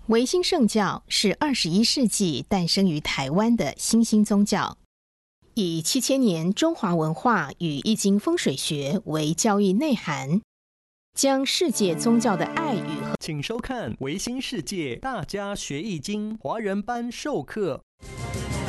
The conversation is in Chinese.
维新圣教是21世纪诞生于台湾的新兴宗教，以7000年中华文化与易经风水学为教义内涵，将世界宗教的爱与和。 请收看《维新世界大家学易经》华人班授课。